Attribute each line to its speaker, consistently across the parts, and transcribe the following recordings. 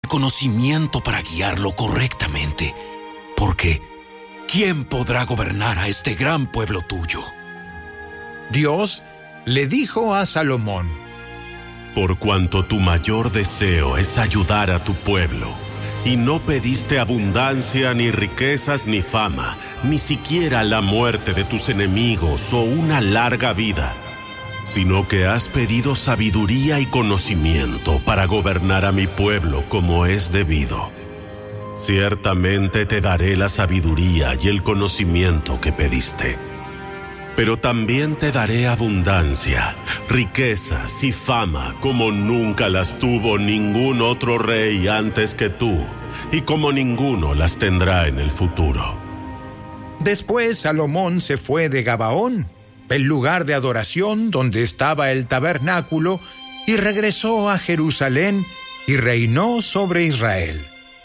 Speaker 1: conocimiento para guiarlo correctamente, porque ¿quién podrá gobernar a este gran pueblo tuyo?
Speaker 2: Dios le dijo a Salomón:
Speaker 3: por cuanto tu mayor deseo es ayudar a tu pueblo, y no pediste abundancia, ni riquezas, ni fama, ni siquiera la muerte de tus enemigos o una larga vida, sino que has pedido sabiduría y conocimiento para gobernar a mi pueblo como es debido. Ciertamente te daré la sabiduría y el conocimiento que pediste. Pero también te daré abundancia, riquezas y fama como nunca las tuvo ningún otro rey antes que tú, y como ninguno las tendrá en el futuro.
Speaker 2: Después Salomón se fue de Gabaón, el lugar de adoración donde estaba el tabernáculo, y regresó a Jerusalén y reinó sobre Israel.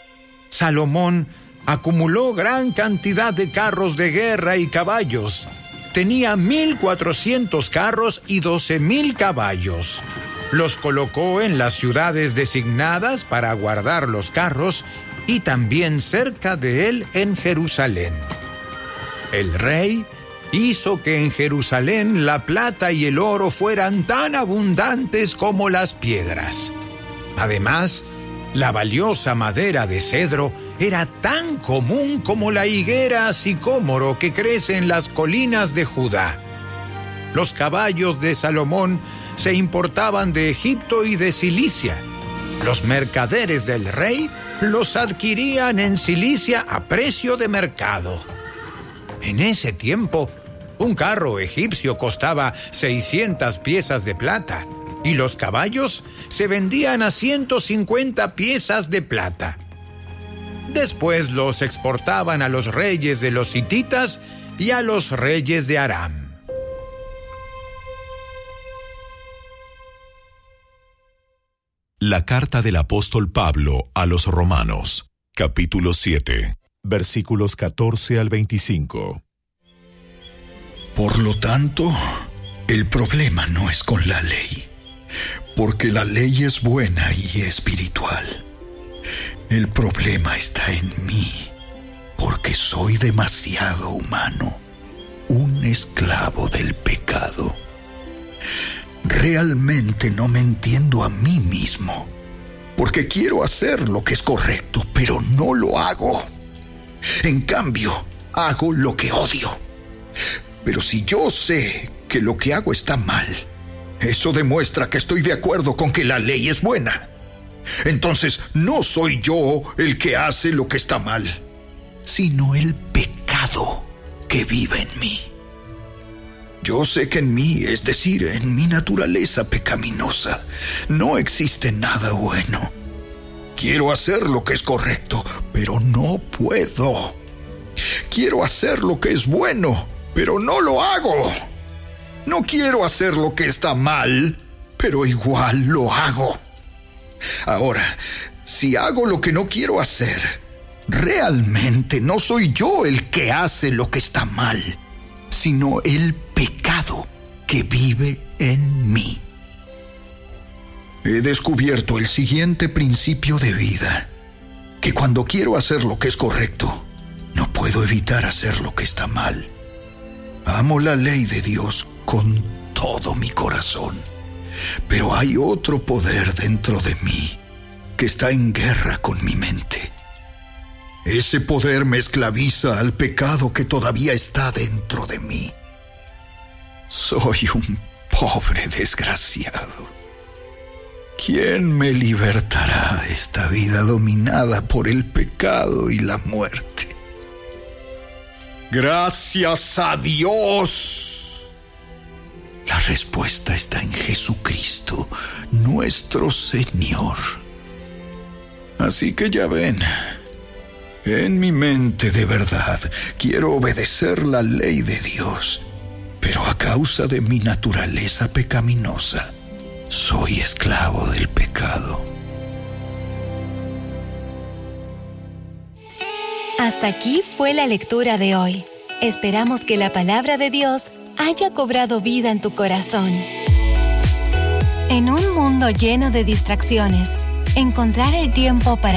Speaker 2: Salomón acumuló gran cantidad de carros de guerra y caballos. Tenía 1,400 carros y 12,000 caballos. Los colocó en las ciudades designadas para guardar los carros y también cerca de él en Jerusalén. El rey hizo que en Jerusalén la plata y el oro fueran tan abundantes como las piedras. Además, la valiosa madera de cedro era tan común como la higuera sicómoro que crece en las colinas de Judá. Los caballos de Salomón se importaban de Egipto y de Cilicia. Los mercaderes del rey los adquirían en Cilicia a precio de mercado. En ese tiempo, un carro egipcio costaba 600 piezas de plata y los caballos se vendían a 150 piezas de plata. Después los exportaban a los reyes de los hititas y a los reyes de Aram.
Speaker 4: La carta del apóstol Pablo a los Romanos, capítulo 7, versículos 14 al 25.
Speaker 5: Por lo tanto, el problema no es con la ley, porque la ley es buena y espiritual. El problema está en mí, porque soy demasiado humano, un esclavo del pecado. Realmente no me entiendo a mí mismo, porque quiero hacer lo que es correcto, pero no lo hago. En cambio, hago lo que odio. Pero si yo sé que lo que hago está mal, eso demuestra que estoy de acuerdo con que la ley es buena. Entonces, no soy yo el que hace lo que está mal, sino el pecado que vive en mí. Yo sé que en mí, es decir, en mi naturaleza pecaminosa, no existe nada bueno. Quiero hacer lo que es correcto, pero no puedo. Quiero hacer lo que es bueno, pero no lo hago. No quiero hacer lo que está mal, pero igual lo hago. Ahora, si hago lo que no quiero hacer, realmente no soy yo el que hace lo que está mal, sino el pecado que vive en mí. He descubierto el siguiente principio de vida, que cuando quiero hacer lo que es correcto, no puedo evitar hacer lo que está mal. Amo la ley de Dios con todo mi corazón, pero hay otro poder dentro de mí que está en guerra con mi mente. Ese poder me esclaviza al pecado que todavía está dentro de mí. Soy un pobre desgraciado. ¿Quién me libertará de esta vida dominada por el pecado y la muerte? ¡Gracias a Dios! La respuesta está en Jesucristo, nuestro Señor. Así que ya ven, en mi mente de verdad quiero obedecer la ley de Dios, pero a causa de mi naturaleza pecaminosa, soy esclavo del pecado.
Speaker 6: Hasta aquí fue la lectura de hoy. Esperamos que la palabra de Dios haya cobrado vida en tu corazón. En un mundo lleno de distracciones, encontrar el tiempo para